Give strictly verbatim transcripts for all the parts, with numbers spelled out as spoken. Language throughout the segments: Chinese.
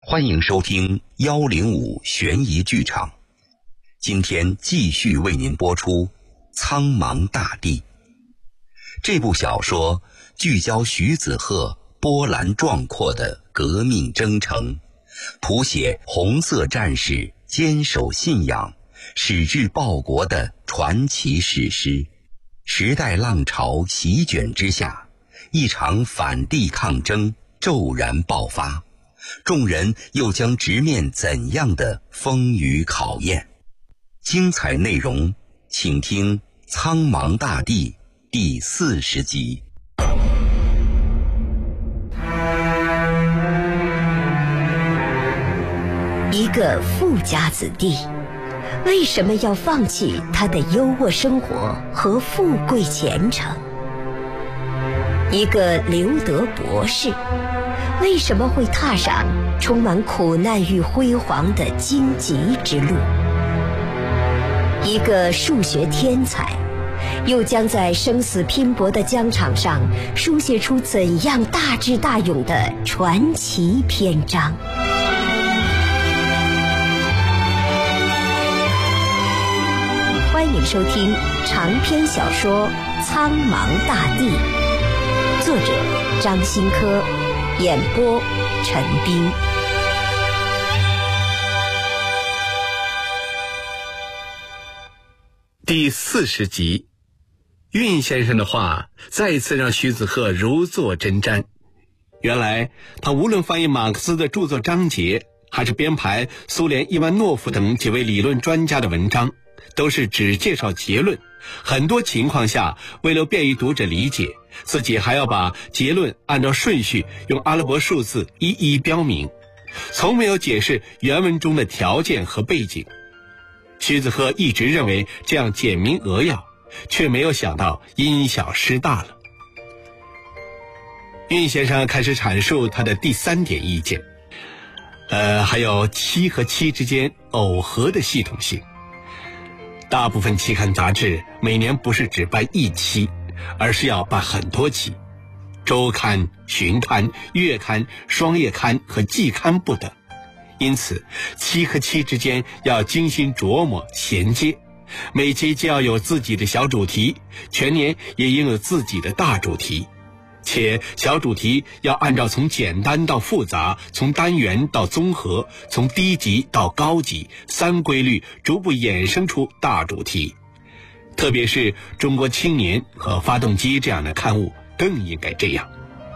欢迎收听幺零五悬疑剧场，今天继续为您播出《苍茫大地》。这部小说聚焦徐子鹤波澜壮阔的革命征程，谱写红色战士坚守信仰、矢志报国的传奇史诗。时代浪潮席卷之下，一场反帝抗争骤然爆发，众人又将直面怎样的风雨考验？精彩内容，请听《苍茫大地》第四十集。 一个富家子弟，为什么要放弃他的优渥生活和富贵前程？一个留德博士，为什么会踏上充满苦难与辉煌的荆棘之路？一个数学天才，又将在生死拼搏的疆场上书写出怎样大智大勇的传奇篇章？欢迎收听长篇小说《苍茫大地》，作者张新科，演播陈斌。 第四十集，运先生的话再次让徐子鹤如坐针毡。原来他无论翻译马克思的著作章节，还是编排苏联伊万诺夫等几位理论专家的文章，都是只介绍结论，很多情况下为了便于读者理解，自己还要把结论按照顺序用阿拉伯数字一一标明，从没有解释原文中的条件和背景。徐子鹤一直认为这样简明扼要，却没有想到因小失大了。运先生开始阐述他的第三点意见，呃，还有七和七之间耦合的系统性。大部分期刊杂志每年不是只办一期，而是要办很多期，周刊、巡刊、月刊、双月刊和季刊不等。因此期和期之间要精心琢磨衔接，每期既要有自己的小主题，全年也应有自己的大主题，且小主题要按照从简单到复杂，从单元到综合，从低级到高级三规律逐步衍生出大主题。特别是中国青年和发动机这样的刊物更应该这样。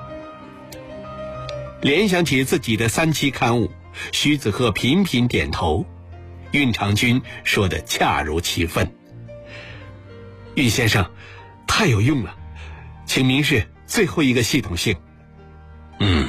联想起自己的三期刊物，徐子鹤频频点头，运长军说得恰如其分。运先生太有用了，请明示最后一个系统性。嗯，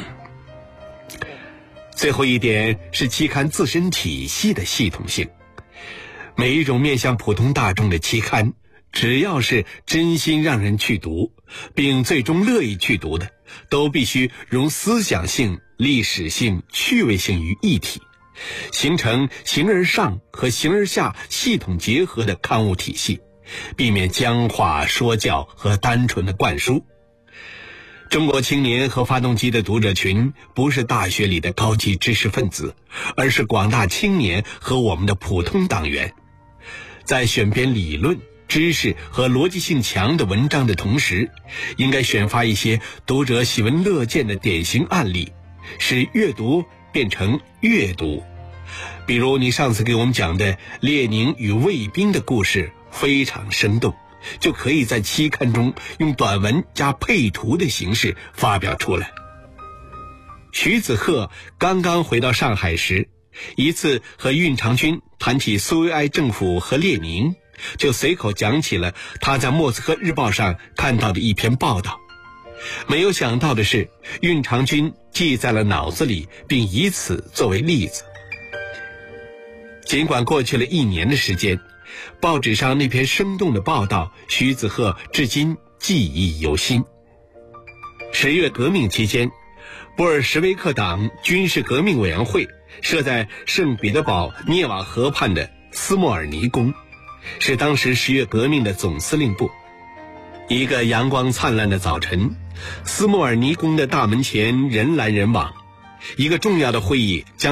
最后一点是期刊自身体系的系统性。每一种面向普通大众的期刊，只要是真心让人去读，并最终乐意去读的，都必须融思想性、历史性、趣味性于一体，形成形而上和形而下系统结合的刊物体系，避免僵化说教和单纯的灌输。中国青年和发动机的读者群不是大学里的高级知识分子，而是广大青年和我们的普通党员。在选编理论、知识和逻辑性强的文章的同时，应该选发一些读者喜闻乐见的典型案例，使阅读变成阅读。比如你上次给我们讲的列宁与卫兵的故事非常生动，就可以在期刊中用短文加配图的形式发表出来。徐子鹤刚刚回到上海时，一次和运长军谈起苏维埃政府和列宁，就随口讲起了他在莫斯科日报上看到的一篇报道。没有想到的是，运长军记在了脑子里，并以此作为例子。尽管过去了一年的时间，报纸上那篇生动的报道，徐子鹤至今记忆犹新。十月革命期间，布尔什维克党军事革命委员会设在圣彼得堡涅瓦河畔的斯莫尔尼宫，是当时十月革命的总司令部。一个阳光灿烂的早晨，斯莫尔尼宫的大门前人来人往，一个重要的会议将